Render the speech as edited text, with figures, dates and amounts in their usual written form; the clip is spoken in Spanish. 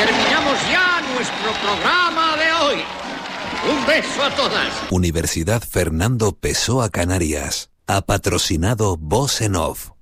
terminamos ya nuestro programa de hoy. Un beso a todas. Universidad Fernando Pessoa Canarias. Ha patrocinado Voz en Off.